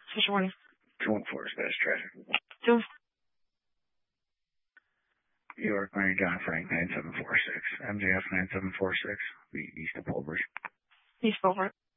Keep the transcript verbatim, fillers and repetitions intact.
Station warning. two one four, status traffic. Two. York, Mary John Frank, nine seven four six. M J F nine seven four six, east of Pole Bridge. East over.